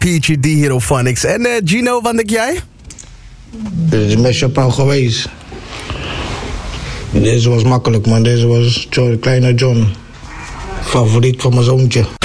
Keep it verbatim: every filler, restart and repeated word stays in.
Peachy D Hierophonics. En uh, Gino, wat denk jij? Dit is met Chappelle geweest. Deze was makkelijk, man. Deze was John, Kleine John. Favoriet van mijn zoontje.